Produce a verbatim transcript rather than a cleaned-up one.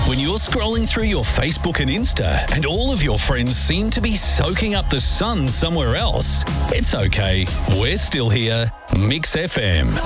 When you're scrolling through your Facebook and Insta and all of your friends seem to be soaking up the sun somewhere else, it's okay. We're still here. Mix F M.